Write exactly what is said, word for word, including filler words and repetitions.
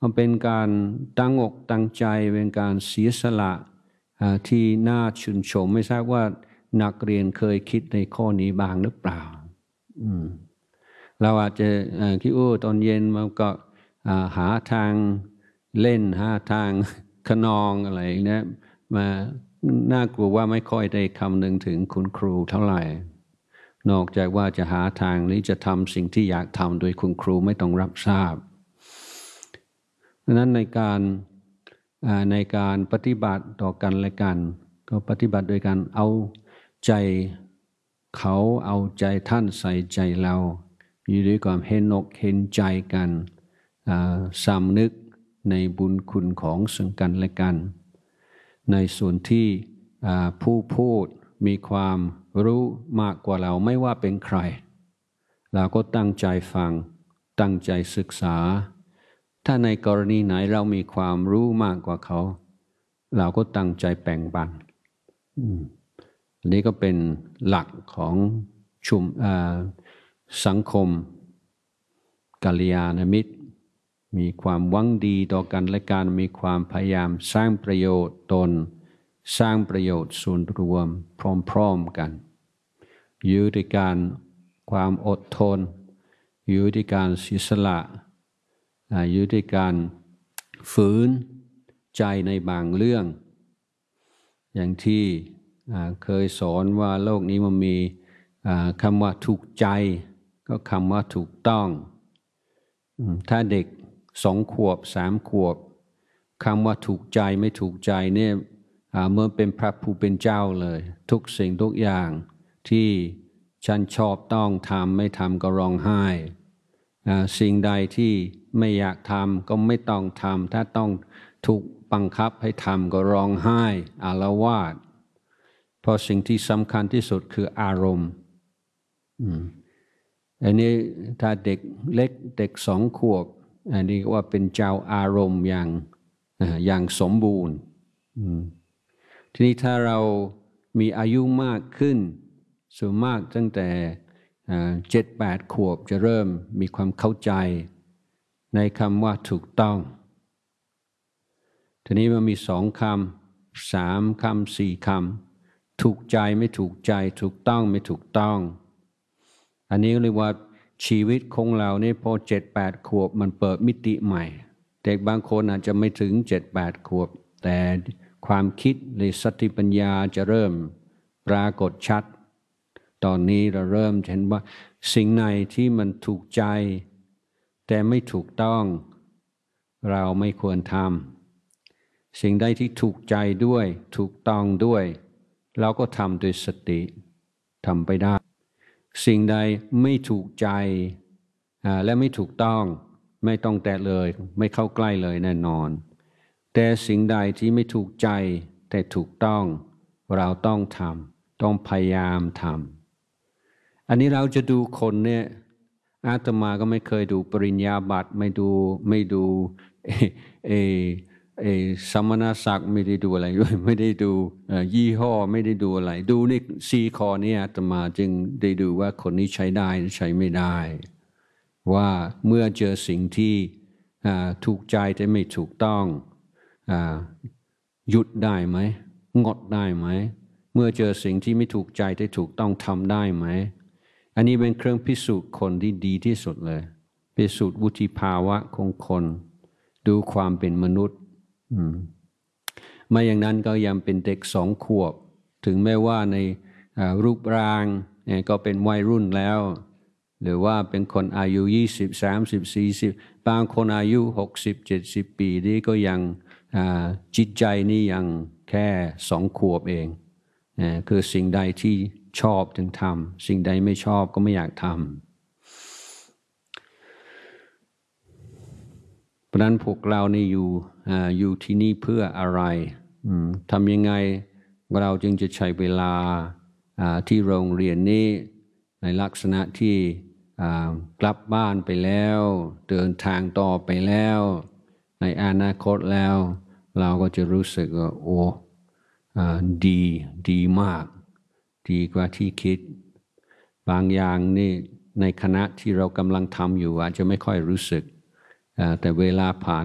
มันเป็นการตั้งอกตั้งใจเป็นการเสียสละที่น่าชื่นชมไม่ทราบว่านักเรียนเคยคิดในข้อนี้บ้างหรือเปล่าเราอาจจะคิดโอ้ตอนเย็นมันก็หาทางเล่นหาทางขนองอะไรอย่างนี้มาน่ากลัวว่าไม่ค่อยได้คำนึงถึงคุณครูเท่าไหร่นอกจากว่าจะหาทางนี้จะทำสิ่งที่อยากทำโดยคุณครูไม่ต้องรับทราบดังนั้นในการในการปฏิบัติต่อกันและกันก็ปฏิบัติโดยการเอาใจเขาเอาใจท่านใส่ใจเราอยู่ด้วยความเห็นอกเห็นใจกันสำนึกในบุญคุณของซึ่งกันและกันในส่วนที่ผู้พูดมีความรู้มากกว่าเราไม่ว่าเป็นใครเราก็ตั้งใจฟังตั้งใจศึกษาถ้าในกรณีไหนเรามีความรู้มากกว่าเขาเราก็ตั้งใจแบ่งปันอันนี้ก็เป็นหลักของชุมสังคมกัลยาณมิตรมีความหวังดีต่อกันและกันมีความพยายามสร้างประโยชน์ตนสร้างประโยชน์ส่วนรวมพร้อมๆกันอยู่ด้วยการความอดทนอยู่ด้วยการเสียสละอยู่ด้วยการฝืนใจในบางเรื่องอย่างที่เคยสอนว่าโลกนี้มันมีคำว่าถูกใจก็คำว่าถูกต้องถ้าเด็กสองขวบสามขวบคำว่าถูกใจไม่ถูกใจเนี่ยเมื่อเป็นพระผู้เป็นเจ้าเลยทุกสิ่งทุกอย่างที่ฉันชอบต้องทำไม่ทำก็ร้องไห้สิ่งใดที่ไม่อยากทำก็ไม่ต้องทำถ้าต้องถูกบังคับให้ทำก็ร้องไห้อาละวาดเพราะสิ่งที่สำคัญที่สุดคืออารมณ์อันนี้ถ้าเด็กเล็กเด็กสองขวบอันนี้ว่าเป็นเจ้าอารมณ์อย่างอย่างสมบูรณ์ทีนี้ถ้าเรามีอายุมากขึ้นส่วนมากตั้งแต่เจ็ดแปดขวบจะเริ่มมีความเข้าใจในคำว่าถูกต้องทีนี้มันมีสองคำสามคำสี่คำถูกใจไม่ถูกใจถูกต้องไม่ถูกต้องอันนี้เรียกว่าชีวิตของเราเนี่ยพอเจ็ดแปดขวบมันเปิดมิติใหม่เด็กบางคนอาจจะไม่ถึงเจ็ดแปดขวบแต่ความคิดหรือสติปัญญาจะเริ่มปรากฏชัดตอนนี้เราเริ่มเห็นว่าสิ่งไหนที่มันถูกใจแต่ไม่ถูกต้องเราไม่ควรทำสิ่งใดที่ถูกใจด้วยถูกต้องด้วยเราก็ทำด้วยสติทำไปได้สิ่งใดไม่ถูกใจและไม่ถูกต้องไม่ต้องแตะเลยไม่เข้าใกล้เลยแน่นอนแต่สิ่งใดที่ไม่ถูกใจแต่ถูกต้องเราต้องทำต้องพยายามทำอันนี้เราจะดูคนเนี่ยอาตมาก็ไม่เคยดูปริญญาบัตรไม่ดูไม่ดูเอเอเอสมณศักดิ์ไม่ได้ดูอะไรด้วยไม่ได้ดูยี่ห้อไม่ได้ดูอะไรดูนี่สี่ข้อนี้อาตมาจึงได้ดูว่าคนนี้ใช้ได้ใช้ไม่ได้ว่าเมื่อเจอสิ่งที่ถูกใจแต่ไม่ถูกต้องหยุดได้ไหมงดได้ไหมเมื่อเจอสิ่งที่ไม่ถูกใจแต่ถูกต้องทำได้ไหมอันนี้เป็นเครื่องพิสูจน์คนที่ดีที่สุดเลยพิสูจน์วุฒิภาวะของคนดูความเป็นมนุษย์ไม่อย่างนั้นก็ยังเป็นเด็กสองขวบถึงแม้ว่าในรูปร่างก็เป็นวัยรุ่นแล้วหรือว่าเป็นคนอายุยี่สิบ สามสิบ สี่สิบบางคนอายุหกสิบ เจ็ดสิบปีนี่ก็ยังจิตใจนี่ยังแค่สองขวบเองคือสิ่งใดที่ชอบถึงทำสิ่งใดไม่ชอบก็ไม่อยากทำเพราะนั้นพวกเรานี่อยู่อยู่ที่นี่เพื่ออะไรทำยังไงเราจึงจะใช้เวลาที่โรงเรียนนี้ในลักษณะที่กลับบ้านไปแล้วเดินทางต่อไปแล้วในอนาคตแล้วเราก็จะรู้สึกว่าโอ้ดีดีมากดีกว่าที่คิดบางอย่างนี่ในคณะที่เรากำลังทำอยู่อาจจะไม่ค่อยรู้สึกแต่เวลาผ่าน